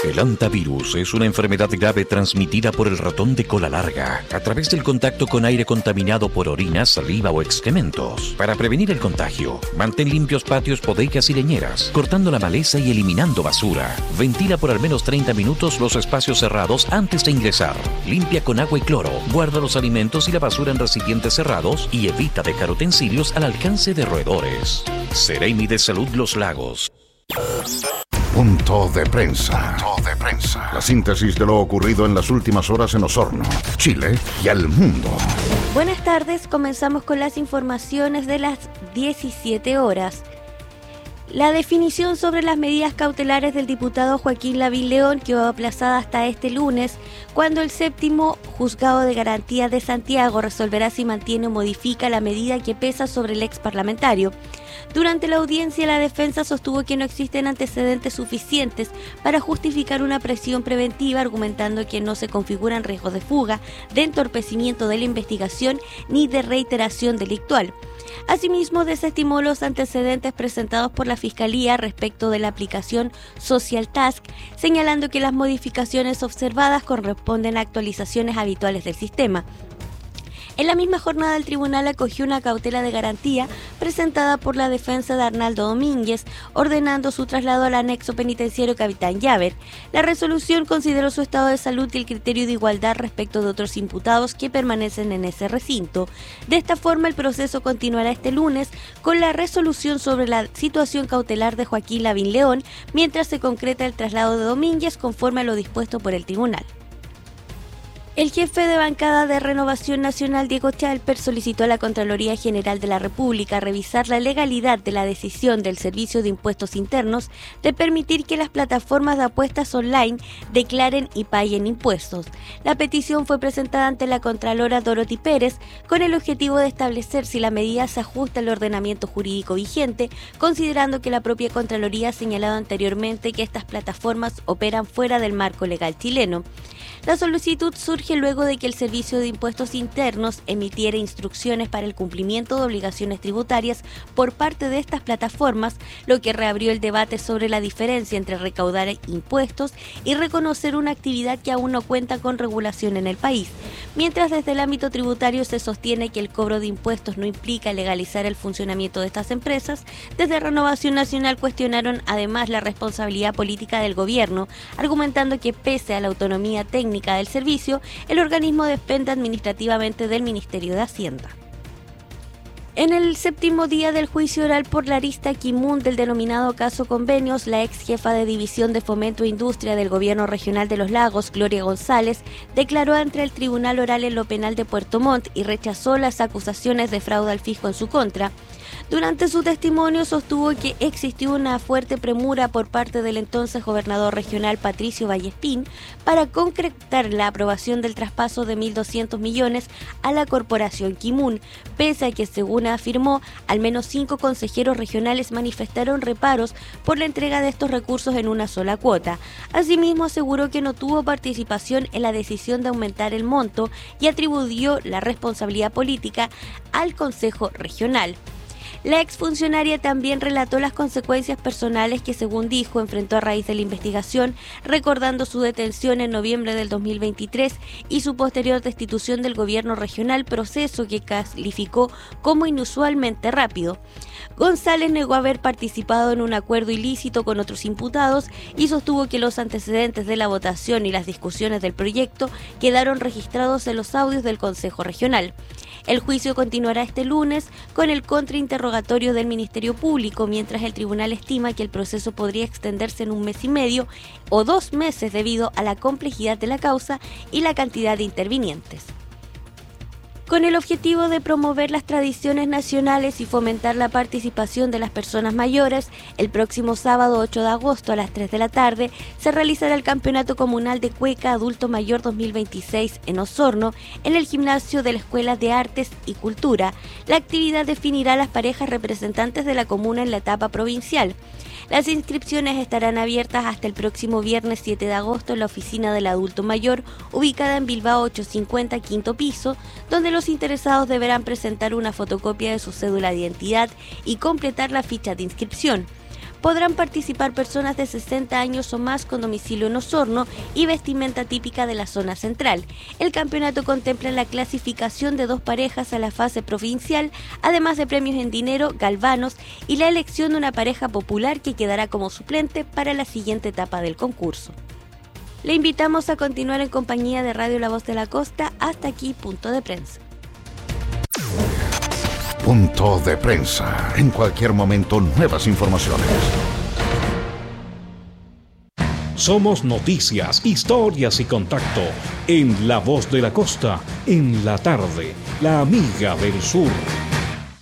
El hantavirus es una enfermedad grave transmitida por el ratón de cola larga a través del contacto con aire contaminado por orina, saliva o excrementos. Para prevenir el contagio, mantén limpios patios, bodegas y leñeras, cortando la maleza y eliminando basura. Ventila por al menos 30 minutos los espacios cerrados antes de ingresar. Limpia con agua y cloro. Guarda los alimentos y la basura en recipientes cerrados y evita dejar utensilios al alcance de roedores. Seremi de Salud Los Lagos. Punto de prensa. La síntesis de lo ocurrido en las últimas horas en Osorno, Chile y al mundo. Buenas tardes, comenzamos con las informaciones de las 17 horas. La definición sobre las medidas cautelares del diputado Joaquín Lavín León quedó aplazada hasta este lunes, cuando el séptimo Juzgado de Garantía de Santiago resolverá si mantiene o modifica la medida que pesa sobre el ex parlamentario. Durante la audiencia, la defensa sostuvo que no existen antecedentes suficientes para justificar una prisión preventiva, argumentando que no se configuran riesgos de fuga, de entorpecimiento de la investigación ni de reiteración delictual. Asimismo, desestimó los antecedentes presentados por la Fiscalía respecto de la aplicación Social Task, señalando que las modificaciones observadas corresponden a actualizaciones habituales del sistema. En la misma jornada, el tribunal acogió una cautela de garantía presentada por la defensa de Arnaldo Domínguez, ordenando su traslado al anexo penitenciario Capitán Llaver. La resolución consideró su estado de salud y el criterio de igualdad respecto de otros imputados que permanecen en ese recinto. De esta forma, el proceso continuará este lunes con la resolución sobre la situación cautelar de Joaquín Lavín León, mientras se concreta el traslado de Domínguez conforme a lo dispuesto por el tribunal. El jefe de bancada de Renovación Nacional, Diego Chalper, solicitó a la Contraloría General de la República revisar la legalidad de la decisión del Servicio de Impuestos Internos de permitir que las plataformas de apuestas online declaren y paguen impuestos. La petición fue presentada ante la Contralora Dorothy Pérez con el objetivo de establecer si la medida se ajusta al ordenamiento jurídico vigente, considerando que la propia Contraloría ha señalado anteriormente que estas plataformas operan fuera del marco legal chileno. La solicitud surge luego de que el Servicio de Impuestos Internos emitiera instrucciones para el cumplimiento de obligaciones tributarias por parte de estas plataformas, lo que reabrió el debate sobre la diferencia entre recaudar impuestos y reconocer una actividad que aún no cuenta con regulación en el país. Mientras desde el ámbito tributario se sostiene que el cobro de impuestos no implica legalizar el funcionamiento de estas empresas, desde Renovación Nacional cuestionaron además la responsabilidad política del gobierno, argumentando que pese a la autonomía técnica del servicio, el organismo depende administrativamente del Ministerio de Hacienda. En el séptimo día del juicio oral por la arista Kimun del denominado caso Convenios, la ex jefa de División de Fomento e Industria del Gobierno Regional de Los Lagos, Gloria González, declaró ante el Tribunal Oral en lo Penal de Puerto Montt y rechazó las acusaciones de fraude al fisco en su contra. Durante su testimonio sostuvo que existió una fuerte premura por parte del entonces gobernador regional Patricio Vallespín para concretar la aprobación del traspaso de 1.200 millones a la corporación Kimun, pese a que, según afirmó, al menos 5 consejeros regionales manifestaron reparos por la entrega de estos recursos en una sola cuota. Asimismo, aseguró que no tuvo participación en la decisión de aumentar el monto y atribuyó la responsabilidad política al Consejo Regional. La exfuncionaria también relató las consecuencias personales que, según dijo, enfrentó a raíz de la investigación, recordando su detención en noviembre del 2023 y su posterior destitución del gobierno regional, proceso que calificó como inusualmente rápido. González negó haber participado en un acuerdo ilícito con otros imputados y sostuvo que los antecedentes de la votación y las discusiones del proyecto quedaron registrados en los audios del Consejo Regional. El juicio continuará este lunes con el contrainterrogatorio del Ministerio Público, mientras el tribunal estima que el proceso podría extenderse en 1 mes y medio o 2 meses debido a la complejidad de la causa y la cantidad de intervinientes. Con el objetivo de promover las tradiciones nacionales y fomentar la participación de las personas mayores, el próximo sábado 8 de agosto a las 3 de la tarde se realizará el Campeonato Comunal de Cueca Adulto Mayor 2026 en Osorno, en el gimnasio de la Escuela de Artes y Cultura. La actividad definirá las parejas representantes de la comuna en la etapa provincial. Las inscripciones estarán abiertas hasta el próximo viernes 7 de agosto en la oficina del adulto mayor, ubicada en Bilbao 850, quinto piso, donde los interesados deberán presentar una fotocopia de su cédula de identidad y completar la ficha de inscripción. Podrán participar personas de 60 años o más con domicilio en Osorno y vestimenta típica de la zona central. El campeonato contempla la clasificación de 2 parejas a la fase provincial, además de premios en dinero, galvanos y la elección de una pareja popular que quedará como suplente para la siguiente etapa del concurso. Le invitamos a continuar en compañía de Radio La Voz de la Costa. Hasta aquí, Punto de Prensa. Punto de Prensa. En cualquier momento, nuevas informaciones. Somos noticias, historias y contacto en La Voz de la Costa, en la tarde, la amiga del sur.